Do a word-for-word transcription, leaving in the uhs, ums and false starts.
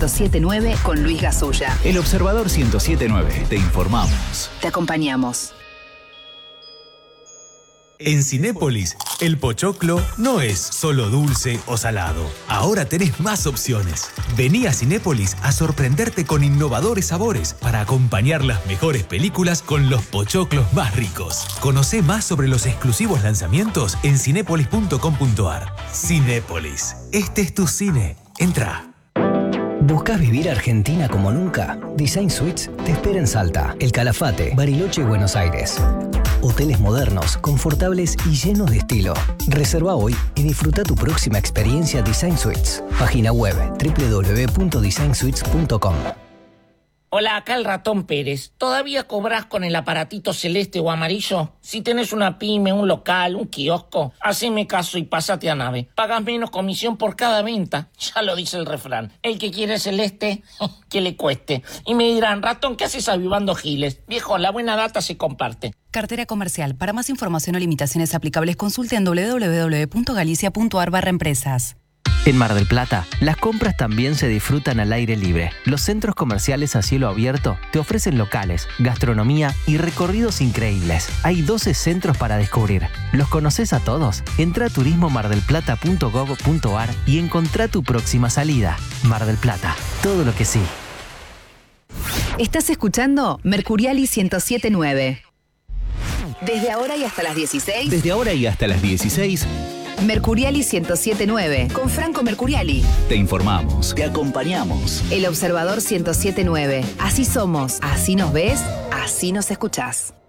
ciento siete punto nueve con Luis Gasulla. El Observador ciento siete punto nueve. Te informamos. Te acompañamos. En Cinépolis, el pochoclo no es solo dulce o salado. Ahora tenés más opciones. Vení a Cinépolis a sorprenderte con innovadores sabores para acompañar las mejores películas con los pochoclos más ricos. Conocé más sobre los exclusivos lanzamientos en cinépolis punto com punto ar. Cinépolis. Este es tu cine. Entra. ¿Buscas vivir Argentina como nunca? Design Suites te espera en Salta, El Calafate, Bariloche y Buenos Aires. Hoteles modernos, confortables y llenos de estilo. Reserva hoy y disfruta tu próxima experiencia Design Suites. Página web doble u doble u doble u punto design suites punto com. Hola, acá el Ratón Pérez. ¿Todavía cobrás con el aparatito celeste o amarillo? Si tenés una pyme, un local, un kiosco, haceme caso y pásate a Nave. Pagas menos comisión por cada venta. Ya lo dice el refrán. El que quiere celeste, que le cueste. Y me dirán, Ratón, ¿qué haces avivando giles? Viejo, la buena data se comparte. Cartera comercial. Para más información o limitaciones aplicables, consulte en doble u doble u doble u punto galicia punto ar barra empresas. En Mar del Plata, las compras también se disfrutan al aire libre. Los centros comerciales a cielo abierto te ofrecen locales, gastronomía y recorridos increíbles. Hay doce centros para descubrir. ¿Los conoces a todos? Entra a turismo mar del plata punto gov punto ar y encontrá tu próxima salida. Mar del Plata, todo lo que sí. Estás escuchando Mercuriali ciento siete punto nueve. Desde ahora y hasta las dieciséis. Desde ahora y hasta las dieciséis. Mercuriali ciento siete punto nueve, con Franco Mercuriali. Te informamos, te acompañamos. El Observador ciento siete punto nueve. Así somos, así nos ves, así nos escuchás.